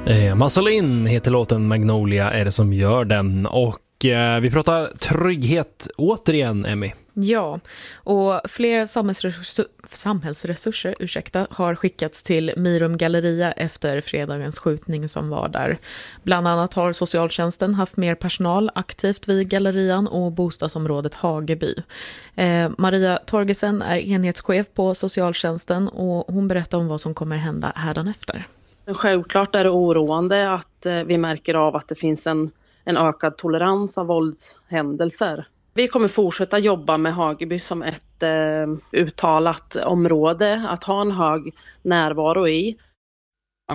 Marceline heter låten, Magnolia är det som gör den. Och vi pratar trygghet återigen, Emmy. Ja, och fler samhällsresurser har skickats till Mirum Galleria efter fredagens skjutning som var där. Bland annat har socialtjänsten haft mer personal aktivt vid gallerian och bostadsområdet Hageby. Maria Torgersen är enhetschef på socialtjänsten och hon berättar om vad som kommer hända hädanefter. Självklart är det oroande att vi märker av att det finns en ökad tolerans av våldshändelser. Vi kommer fortsätta jobba med Hageby som ett uttalat område att ha en hög närvaro i.